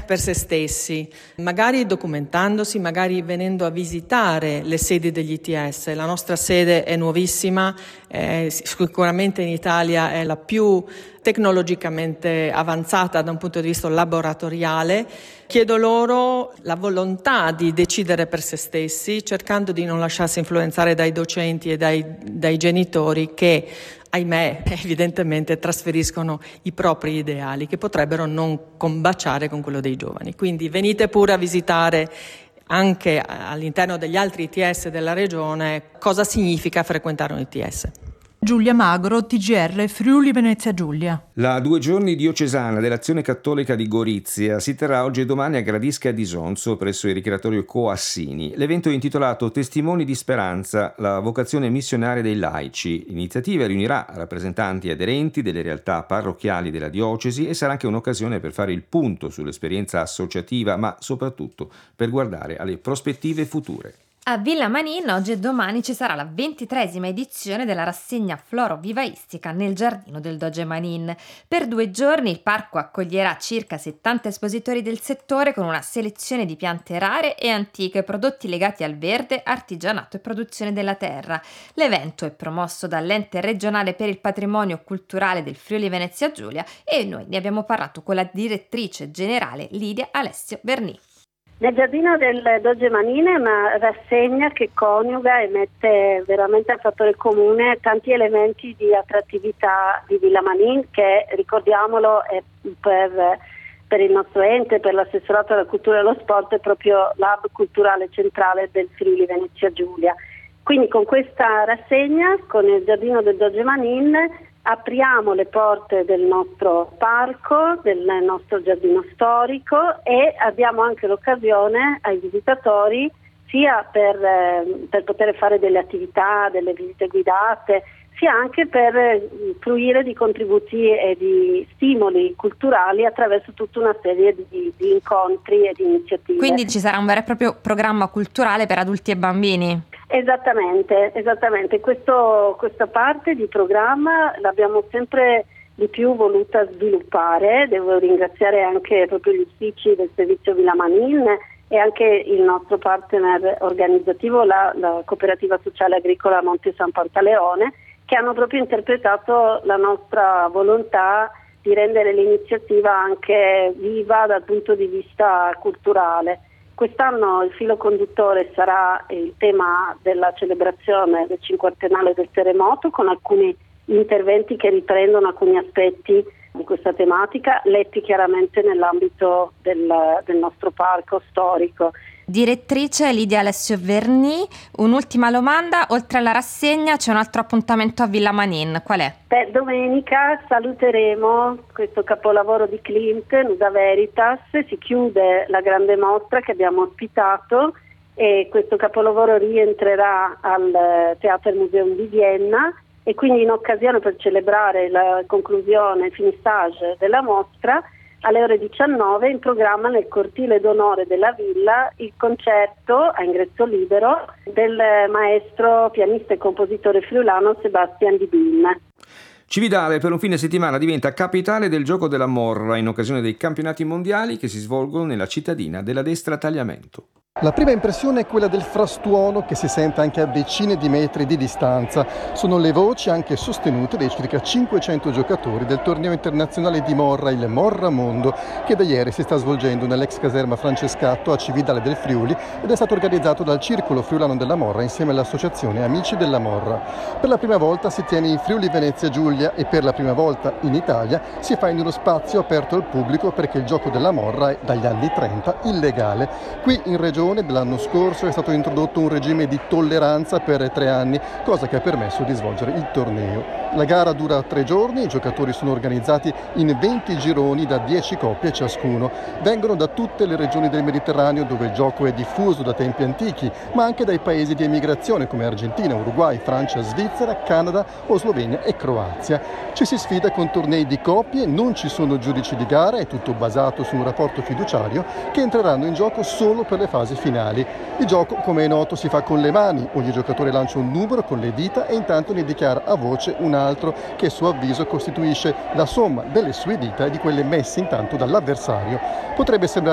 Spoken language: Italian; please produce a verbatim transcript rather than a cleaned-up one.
per se stessi, magari documentandosi, magari venendo a visitare le sedi degli I T S. La nostra sede è nuovissima, eh, sicuramente in Italia è la più tecnologicamente avanzata da un punto di vista laboratoriale. Chiedo loro la volontà di decidere per se stessi, cercando di non lasciarsi influenzare dai docenti e dai, dai genitori che, ahimè, evidentemente trasferiscono i propri ideali che potrebbero non combaciare con quello dei giovani. Quindi venite pure a visitare anche all'interno degli altri I T S della regione cosa significa frequentare un I T S. Giulia Magro, T G R Friuli Venezia Giulia. La due giorni diocesana dell'Azione Cattolica di Gorizia si terrà oggi e domani a Gradisca di Isonzo presso il ricreatorio Coassini. L'evento è intitolato Testimoni di Speranza, la vocazione missionaria dei laici. L'iniziativa riunirà rappresentanti e aderenti delle realtà parrocchiali della diocesi e sarà anche un'occasione per fare il punto sull'esperienza associativa, ma soprattutto per guardare alle prospettive future. A Villa Manin oggi e domani ci sarà la ventitreesima edizione della rassegna floro-vivaistica nel giardino del Doge Manin. Per due giorni il parco accoglierà circa settanta espositori del settore con una selezione di piante rare e antiche, prodotti legati al verde, artigianato e produzione della terra. L'evento è promosso dall'Ente regionale per il patrimonio culturale del Friuli Venezia Giulia e noi ne abbiamo parlato con la direttrice generale Lidia Alessio Verni. Nel giardino del Doge Manin è una rassegna che coniuga e mette veramente a fattore comune tanti elementi di attrattività di Villa Manin che, ricordiamolo, è per, per il nostro ente, per l'assessorato alla cultura e allo sport, è proprio l'hub culturale centrale del Friuli Venezia Giulia. Quindi con questa rassegna, con il giardino del Doge Manin, apriamo le porte del nostro parco, del nostro giardino storico e abbiamo anche l'occasione ai visitatori sia per, eh, per poter fare delle attività, delle visite guidate, sia anche per eh, fruire di contributi e di stimoli culturali attraverso tutta una serie di, di incontri e di iniziative. Quindi ci sarà un vero e proprio programma culturale per adulti e bambini? Esattamente, esattamente. Questo, questa parte di programma l'abbiamo sempre di più voluta sviluppare. Devo ringraziare anche proprio gli uffici del servizio Villa Manin e anche il nostro partner organizzativo, la, la Cooperativa Sociale Agricola Monte San Pantaleone, che hanno proprio interpretato la nostra volontà di rendere l'iniziativa anche viva dal punto di vista culturale. Quest'anno il filo conduttore sarà il tema della celebrazione del cinquantennale del terremoto, con alcuni interventi che riprendono alcuni aspetti di questa tematica, letti chiaramente nell'ambito del, del nostro parco storico. Direttrice Lidia Alessio Verni, un'ultima domanda: oltre alla rassegna c'è un altro appuntamento a Villa Manin, qual è? Beh, domenica saluteremo questo capolavoro di Klimt, Nuda Veritas, si chiude la grande mostra che abbiamo ospitato e questo capolavoro rientrerà al Theater Museum di Vienna e quindi in occasione, per celebrare la conclusione, il finissage della mostra, alle ore diciannove in programma nel cortile d'onore della villa il concerto a ingresso libero del maestro pianista e compositore friulano Sebastian Di Bin. Cividale per un fine settimana diventa capitale del gioco della morra in occasione dei campionati mondiali che si svolgono nella cittadina della Destra Tagliamento. La prima impressione è quella del frastuono che si sente anche a decine di metri di distanza. Sono le voci anche sostenute dai circa cinquecento giocatori del torneo internazionale di morra, il Morra Mondo, che da ieri si sta svolgendo nell'ex caserma Francescatto a Cividale del Friuli ed è stato organizzato dal Circolo Friulano della Morra insieme all'Associazione Amici della Morra. Per la prima volta si tiene in Friuli Venezia Giulia e per la prima volta in Italia si fa in uno spazio aperto al pubblico perché il gioco della morra è dagli anni trenta illegale. Qui in regione dell'anno scorso è stato introdotto un regime di tolleranza per tre anni, cosa che ha permesso di svolgere il torneo. La gara dura tre giorni, i giocatori sono organizzati in venti gironi da dieci coppie ciascuno. Vengono da tutte le regioni del Mediterraneo dove il gioco è diffuso da tempi antichi, ma anche dai paesi di emigrazione come Argentina, Uruguay, Francia, Svizzera, Canada o Slovenia e Croazia. Ci si sfida con tornei di coppie, non ci sono giudici di gara, è tutto basato su un rapporto fiduciario che entreranno in gioco solo per le fasi finali. Il gioco, come è noto, si fa con le mani, ogni giocatore lancia un numero con le dita e intanto ne dichiara a voce un altro che a suo avviso costituisce la somma delle sue dita e di quelle messe intanto dall'avversario. Potrebbe sembrare